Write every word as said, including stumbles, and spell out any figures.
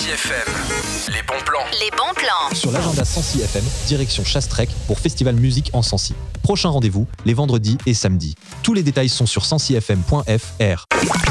Sancy F M. Les bons plans. Les bons plans. Sur l'agenda Sancy F M, direction Chastrec pour Festival Musique en Sancy. Prochain rendez-vous, les vendredis et samedis. Tous les détails sont sur sancy f m point f r.